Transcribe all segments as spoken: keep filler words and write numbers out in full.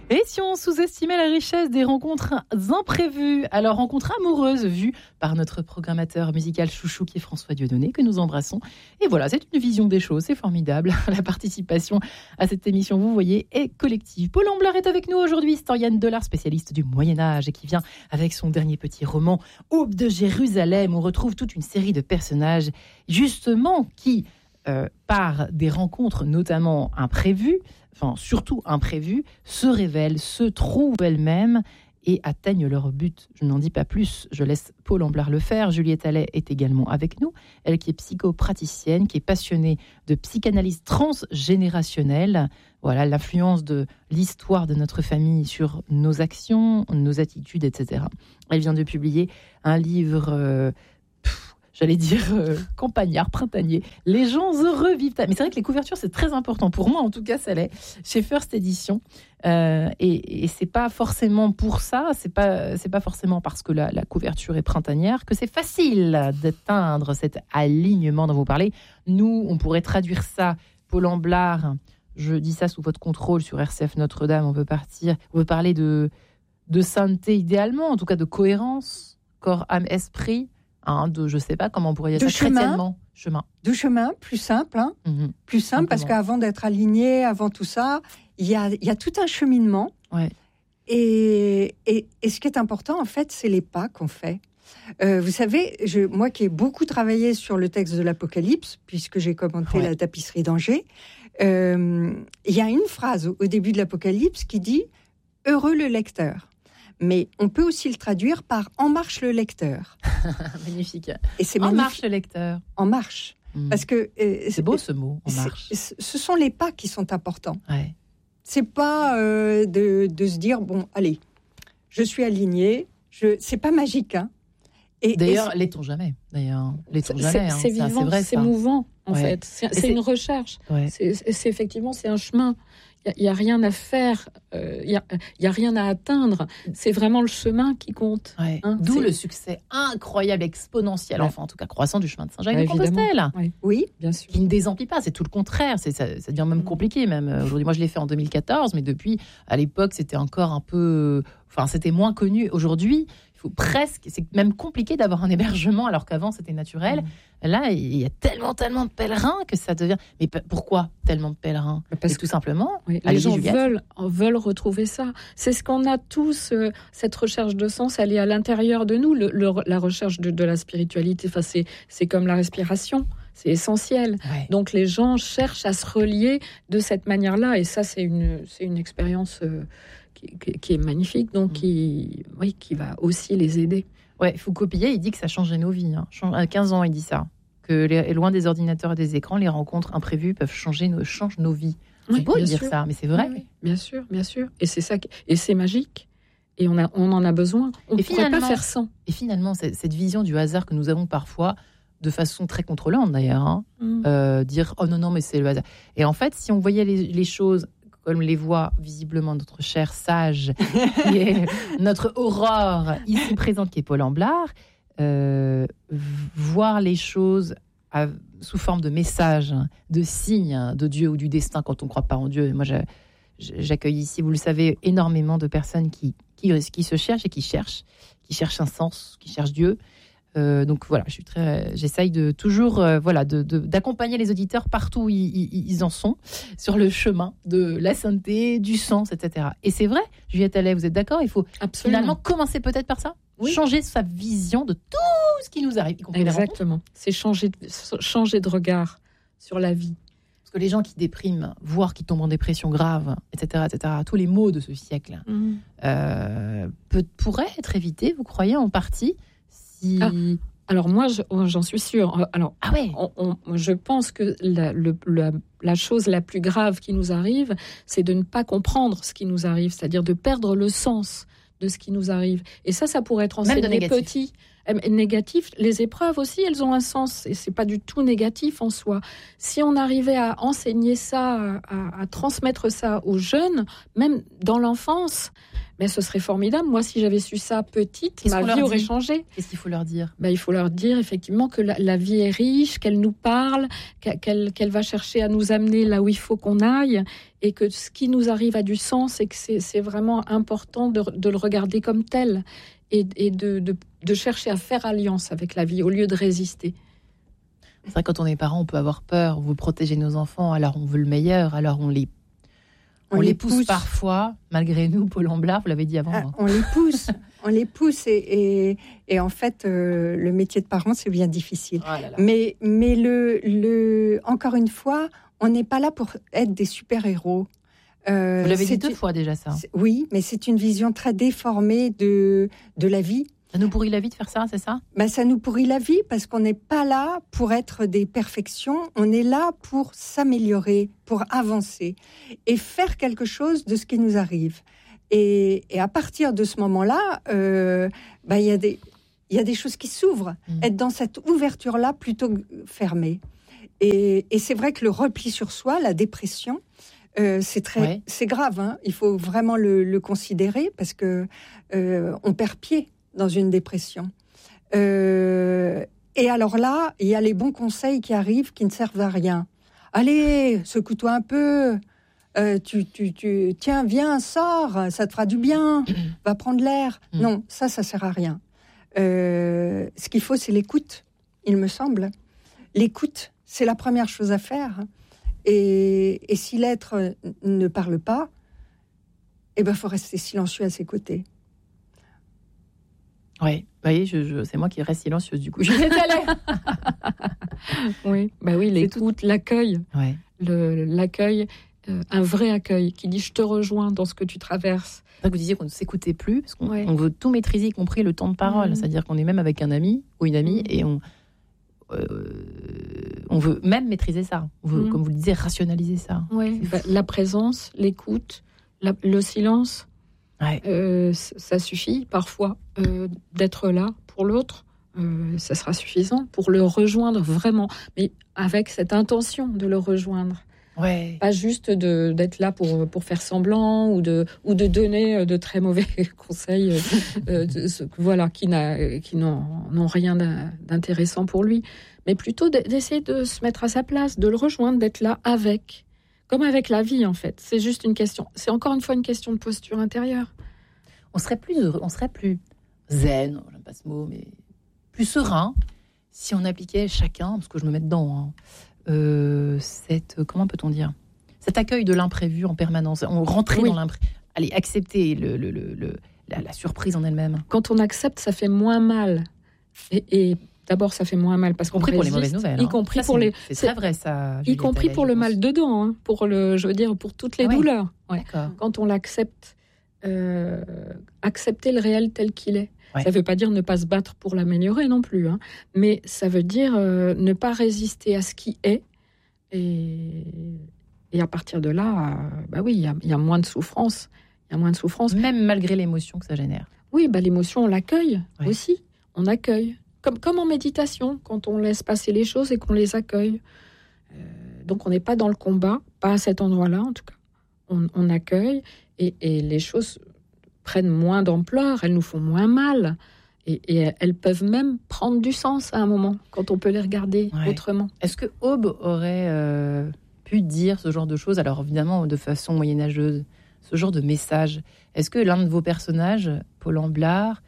Et si on sous-estimait la richesse des rencontres imprévues, alors rencontres amoureuses vues par notre programmateur musical chouchou qui est François Dieudonné, que nous embrassons. Et voilà, c'est une vision des choses, c'est formidable. La participation à cette émission, vous voyez, est collective. Paul Amblard est avec nous aujourd'hui, historienne de l'art, spécialiste du Moyen-Âge, et qui vient avec son dernier petit roman, Aube de Jérusalem, où on retrouve toute une série de personnages, justement, qui, euh, par des rencontres notamment imprévues, enfin surtout imprévues, se révèlent, se trouvent elles-mêmes et atteignent leur but. Je n'en dis pas plus, je laisse Paul Amblard le faire. Juliette Allais est également avec nous, elle qui est psychopraticienne, qui est passionnée de psychanalyse transgénérationnelle. Voilà l'influence de l'histoire de notre famille sur nos actions, nos attitudes, et cetera. Elle vient de publier un livre... Euh, J'allais dire euh, campagnard, printanier. Les gens heureux vivent. Mais c'est vrai que les couvertures, c'est très important. Pour moi, en tout cas, ça l'est. Chez First Edition. Euh, et, et c'est pas forcément pour ça, c'est pas, c'est pas forcément parce que la, la couverture est printanière que c'est facile d'atteindre cet alignement dont vous parlez. Nous, on pourrait traduire ça, Paul Amblard, je dis ça sous votre contrôle sur R C F Notre-Dame, on veut partir, on veut parler de, de sainteté idéalement, en tout cas de cohérence, corps, âme, esprit. Hein, de, je ne sais pas comment on pourrait dire de ça, chemin, chrétiennement. Chemin. De chemin, plus simple. Hein, mmh, plus simple, simplement. Parce qu'avant d'être aligné, avant tout ça, il y a, y a tout un cheminement. Ouais. Et, et, et ce qui est important, en fait, c'est les pas qu'on fait. Euh, vous savez, je, moi qui ai beaucoup travaillé sur le texte de l'Apocalypse, puisque j'ai commenté ouais. la tapisserie d'Angers, euh, il y a une phrase au, au début de l'Apocalypse qui dit « Heureux le lecteur ». Mais on peut aussi le traduire par « En marche le lecteur ». Magnifique. Et c'est en magnifique. marche le lecteur. En marche. Mmh. Parce que, euh, c'est beau ce mot, en marche. Ce sont les pas qui sont importants. Ouais. C'est pas euh, de, de se dire, bon, allez, je suis aligné. Je... C'est pas magique. Hein. Et, D'ailleurs, et l'est-on jamais D'ailleurs, l'est-on jamais C'est, hein. c'est vivant, c'est, vrai, c'est mouvant, en ouais. fait. C'est, c'est, c'est une recherche. Ouais. C'est, c'est effectivement, c'est un chemin. Il n'y a, a rien à faire, il euh, n'y a, a rien à atteindre. C'est vraiment le chemin qui compte. Ouais. Hein, D'où c'est... le succès incroyable, exponentiel, ouais. enfin en tout cas croissant du chemin de Saint-Jacques ouais, de Compostelle. Oui. oui, bien sûr. Qui ne désemplit pas, c'est tout le contraire. C'est, ça, ça devient même compliqué. Même aujourd'hui, moi je l'ai fait en deux mille quatorze, mais depuis, à l'époque, c'était encore un peu... Enfin, c'était moins connu. Aujourd'hui, il faut presque... C'est même compliqué d'avoir un hébergement, alors qu'avant, c'était naturel. Mmh. Là, il y a tellement, tellement de pèlerins que ça devient... Mais p- pourquoi tellement de pèlerins ? Parce que tout simplement, oui, les gens veulent, veulent retrouver ça. C'est ce qu'on a tous, euh, cette recherche de sens, elle est à l'intérieur de nous, le, le, la recherche de, de la spiritualité. Enfin, c'est, c'est comme la respiration, c'est essentiel. Ouais. Donc, les gens cherchent à se relier de cette manière-là. Et ça, c'est une, c'est une expérience euh, qui, qui, qui est magnifique, donc mmh. qui, oui, qui va aussi les aider. Ouais, Foucault-Pillet, il dit que ça changeait nos vies. Hein. À quinze ans, il dit ça. Que les, loin des ordinateurs et des écrans, les rencontres imprévues peuvent changer nos, changent nos vies. C'est oui, beau de dire sûr. ça, mais c'est vrai. Oui, oui. Bien sûr, bien sûr. Et c'est ça, qui, et c'est magique. Et on, a, on en a besoin. On ne pourrait pas faire sans. Et finalement, c'est, cette vision du hasard que nous avons parfois, de façon très contrôlante d'ailleurs, hein, mm. euh, dire « Oh non, non, mais c'est le hasard ». Et en fait, si on voyait les, les choses... comme les voit visiblement notre cher sage, qui est notre Aurore, ici présente, qui est Paul Amblard, euh, voir les choses à, sous forme de messages, de signes de Dieu ou du destin quand on ne croit pas en Dieu. Moi, je, j'accueille ici, vous le savez, énormément de personnes qui, qui, qui se cherchent et qui cherchent, qui cherchent un sens, qui cherchent Dieu. Euh, donc voilà, je suis très, j'essaye de toujours euh, voilà, de, de, d'accompagner les auditeurs partout où ils, ils, ils en sont, sur le chemin de la sainteté, du sens, et cetera. Et c'est vrai, Juliette Allais, vous êtes d'accord ? Il faut Absolument. Finalement commencer peut-être par ça ? Oui. Changer sa vision de tout ce qui nous arrive, y compris les rencontres. Exactement. C'est changer de, changer de regard sur la vie. Parce que les gens qui dépriment, voire qui tombent en dépression grave, et cetera, et cetera, tous les maux de ce siècle, mmh. euh, peut, pourraient être évités, vous croyez, en partie ? Si... Ah, alors moi, je, j'en suis sûre. Alors, ah ouais. on, on, je pense que la, le, la, la chose la plus grave qui nous arrive, c'est de ne pas comprendre ce qui nous arrive, c'est-à-dire de perdre le sens de ce qui nous arrive. Et ça, ça pourrait être enseigné petit. Négatif. Les épreuves aussi, elles ont un sens. Et c'est pas du tout négatif en soi. Si on arrivait à enseigner ça, à, à transmettre ça aux jeunes, même dans l'enfance, Mais ce serait formidable. Moi, si j'avais su ça petite, Qu'est-ce ma qu'on vie leur aurait dit changé. Qu'est-ce qu'il faut leur dire ? Ben, il faut leur dire effectivement que la, la vie est riche, qu'elle nous parle, qu'elle, qu'elle va chercher à nous amener là où il faut qu'on aille, et que ce qui nous arrive a du sens, et que c'est, c'est vraiment important de, de le regarder comme tel, et, et de, de, de chercher à faire alliance avec la vie au lieu de résister. C'est vrai, quand on est parent, on peut avoir peur. On veut protéger nos enfants, alors on veut le meilleur, alors on les On, on les pousse, pousse parfois, malgré nous, Paul Amblard, vous l'avez dit avant. Ah, on les pousse, on les pousse, et, et, et en fait, euh, le métier de parent, c'est bien difficile. Oh là là. Mais, mais le, le, encore une fois, on n'est pas là pour être des super-héros. Euh, vous l'avez dit deux une, fois déjà, ça. Oui, mais c'est une vision très déformée de, de la vie. Ça nous pourrit la vie de faire ça, c'est ça ? Ben, ça nous pourrit la vie parce qu'on n'est pas là pour être des perfections. On est là pour s'améliorer, pour avancer et faire quelque chose de ce qui nous arrive. Et, et à partir de ce moment-là, euh, ben, y a des, y a des choses qui s'ouvrent. Mmh. Être dans cette ouverture-là plutôt que fermée. Et, et c'est vrai que le repli sur soi, la dépression, euh, c'est très, ouais. c'est grave. Hein. Il faut vraiment le, le considérer parce que euh, on perd pied dans une dépression. Euh, et alors là, il y a les bons conseils qui arrivent qui ne servent à rien. Allez, secoue-toi un peu. Euh, tu, tu, tu, tiens, viens, sors, ça te fera du bien. Va prendre l'air. Mmh. Non, ça, ça sert à rien. Euh, ce qu'il faut, c'est l'écoute, il me semble. L'écoute, c'est la première chose à faire. Et, et si l'être ne parle pas, eh ben, faut rester silencieux à ses côtés. Oui, vous voyez, je, je, c'est moi qui reste silencieuse du coup. Je oui, bah oui, l'écoute, l'accueil, ouais. le, l'accueil, euh, un vrai accueil qui dit je te rejoins dans ce que tu traverses. Vous disiez qu'on ne s'écoutait plus parce qu'on ouais. on veut tout maîtriser, y compris le temps de parole. Mmh. C'est-à-dire qu'on est même avec un ami ou une amie mmh. et on euh, on veut même maîtriser ça. On veut, mmh. comme vous le disiez, rationaliser ça. Ouais. Bah, la présence, l'écoute, la, le silence. Ouais. Euh, ça suffit parfois euh, d'être là pour l'autre, euh, ça sera suffisant pour le rejoindre vraiment, mais avec cette intention de le rejoindre. Ouais. Pas juste de, d'être là pour, pour faire semblant ou de, ou de donner de très mauvais conseils euh, de, de, voilà, qui, n'a, qui n'ont, n'ont rien d'intéressant pour lui, mais plutôt d'essayer de se mettre à sa place, de le rejoindre, d'être là avec. Comme avec la vie, en fait. C'est juste une question. C'est encore une fois une question de posture intérieure. On serait plus heureux, on serait plus zen, j'aime pas ce mot, mais plus serein si on appliquait chacun, parce que je me mets dedans, hein, euh, cette, comment peut-on dire, cet accueil de l'imprévu en permanence. On rentrait oui. dans l'imprévu. Allez, accepter le, le, le, le, la, la surprise en elle-même. Quand on accepte, ça fait moins mal. Et... et... D'abord, ça fait moins mal parce y compris qu'on pour résiste, les mauvaises nouvelles. Hein. Y compris ça, pour c'est, les. C'est très vrai ça. Y compris pour le mal dedans, hein, pour le, je veux dire, pour toutes les ah ouais. douleurs. Ouais. Quand on l'accepte, euh, accepter le réel tel qu'il est. Ouais. Ça ne veut pas dire ne pas se battre pour l'améliorer non plus, hein, mais ça veut dire euh, ne pas résister à ce qui est. Et, et à partir de là, euh, bah oui, il y a, y a moins de souffrance. Il y a moins de souffrance, même malgré l'émotion que ça génère. Oui, bah l'émotion, on l'accueille ouais. aussi. On accueille. Comme, comme en méditation, quand on laisse passer les choses et qu'on les accueille. Euh, donc on n'est pas dans le combat, pas à cet endroit-là en tout cas. On, on accueille et, et les choses prennent moins d'ampleur, elles nous font moins mal. Et, et elles peuvent même prendre du sens à un moment, quand on peut les regarder ouais. autrement. Est-ce que Aube aurait euh, pu dire ce genre de choses, alors évidemment de façon moyenâgeuse, ce genre de message ? Est-ce que l'un de vos personnages, Paul Amblard,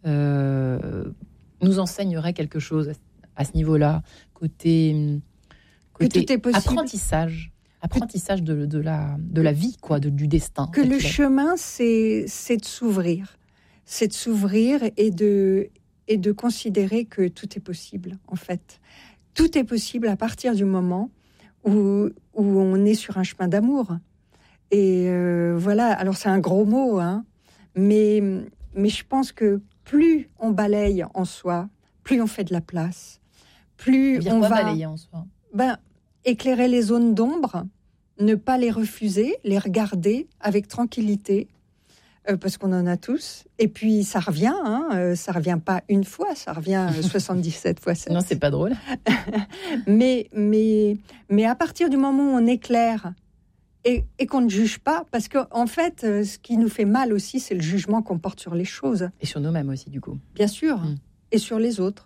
euh, nous enseignerait quelque chose à ce niveau-là, côté, côté tout est possible. apprentissage, apprentissage de, de, la, de la vie, quoi, de, du destin. Que le chemin, c'est, c'est de s'ouvrir. C'est de s'ouvrir et de, et de considérer que tout est possible, en fait. Tout est possible à partir du moment où, où on est sur un chemin d'amour. Et euh, voilà, alors c'est un gros mot, hein, mais, mais je pense que plus on balaye en soi, plus on fait de la place, plus on va balayer en soi. Ben, éclairer les zones d'ombre, ne pas les refuser, les regarder avec tranquillité, euh, parce qu'on en a tous. Et puis ça revient, hein, euh, ça revient pas une fois, ça revient soixante-dix-sept fois sept. Non, c'est pas drôle. mais, mais, mais à partir du moment où on éclaire et, et qu'on ne juge pas, parce qu'en en fait, ce qui nous fait mal aussi, c'est le jugement qu'on porte sur les choses. Et sur nous-mêmes aussi, du coup. Bien sûr, mmh. et sur les autres.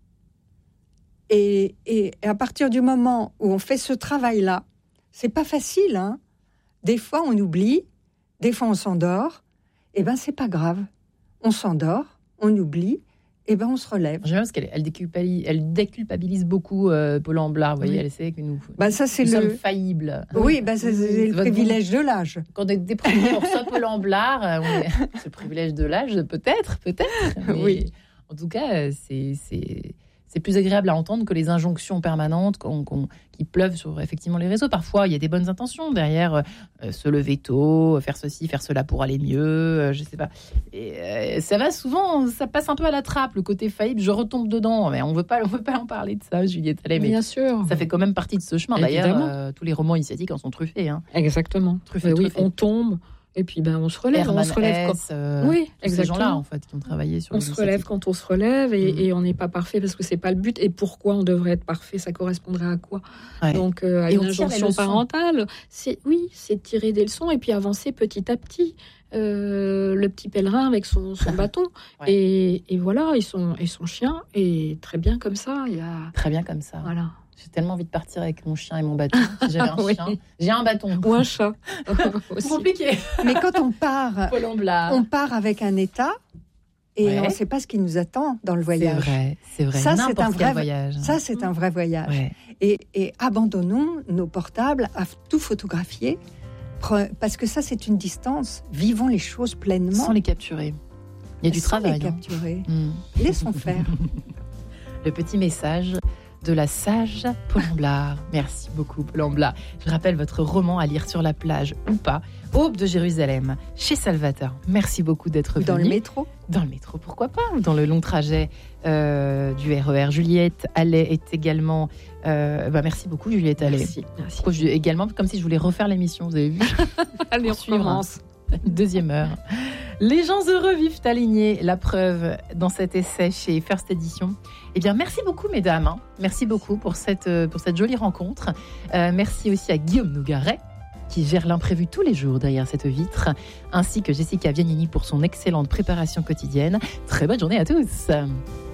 Et, et, et à partir du moment où on fait ce travail-là, c'est pas facile, hein. Des fois, on oublie, des fois, on s'endort. Eh ben, c'est pas grave. On s'endort, on oublie, et ben, on se relève. J'aime bien parce qu'elle elle déculpabilise, elle déculpabilise beaucoup euh, Paul Amblard. Vous voyez, oui. Elle essaie que nous, bah, ça, c'est nous le... sommes faillibles. Oui, bah, c'est, c'est le privilège bon. de l'âge. Quand on est déprimé, on reçoit Paul Amblard. On est... C'est le privilège de l'âge, peut-être, peut-être. Mais oui. En tout cas, c'est... c'est... C'est plus agréable à entendre que les injonctions permanentes qu'on, qu'on, qui pleuvent sur effectivement les réseaux. Parfois, il y a des bonnes intentions derrière, euh, se lever tôt, faire ceci, faire cela pour aller mieux, euh, je sais pas. Et euh, ça va souvent, ça passe un peu à la trappe, le côté faillible, je retombe dedans. Mais on veut pas, on veut pas en parler de ça, Juliette Allais. Bien sûr. Ça fait quand même partie de ce chemin. D'ailleurs, euh, tous les romans initiatiques en sont truffés. Hein. Exactement. Truffés, oui, truffés. On tombe. Et puis ben on se relève, Herman on se relève S, quand euh, oui, exactement. Ces gens-là en fait qui ont travaillé sur. On se relève quand on se relève et, mmh. et on n'est pas parfait parce que c'est pas le but. Et pourquoi on devrait être parfait? Ça correspondrait à quoi? Ouais. Donc euh, à et une injonction parentale, c'est oui, c'est tirer des leçons et puis avancer petit à petit. Euh, le petit pèlerin avec son, son bâton ouais. et, et voilà et son et son chien et très bien comme ça. Il y a très bien comme ça. Voilà. J'ai tellement envie de partir avec mon chien et mon bâton. Si j'avais un oui. chien, j'ai un bâton. Ou un chat. C'est compliqué. Mais quand on part, on part avec un état et ouais. on ne sait pas ce qui nous attend dans le voyage. C'est vrai, c'est vrai. Ça, N'importe c'est un quel vrai voyage. Ça, c'est un vrai voyage. Ouais. Et, et abandonnons nos portables à tout photographier parce que ça, c'est une distance. Vivons les choses pleinement. Sans les capturer. Il y a du Sans travail. les capturer. Hein. Mm. Laissons faire. Le petit message de la sage Paul Amblard. Merci beaucoup, Paul Amblard. Je rappelle votre roman à lire sur la plage ou pas, Aube de Jérusalem, chez Salvateur. Merci beaucoup d'être venu. Dans le métro Dans le métro, pourquoi pas, ou dans le long trajet euh, du R E R. Juliette Allais est également... Euh, bah merci beaucoup, Juliette Allais. Merci. merci. Pourquoi je, également, comme si je voulais refaire l'émission, vous avez vu? Allez, on recommence. Deuxième heure. Les gens heureux vivent alignés, la preuve dans cet essai chez First Edition. Eh bien, merci beaucoup, mesdames. Hein. Merci beaucoup pour cette, pour cette jolie rencontre. Euh, merci aussi à Guillaume Nougaret, qui gère l'imprévu tous les jours derrière cette vitre, ainsi que Jessica Viagnini pour son excellente préparation quotidienne. Très bonne journée à tous.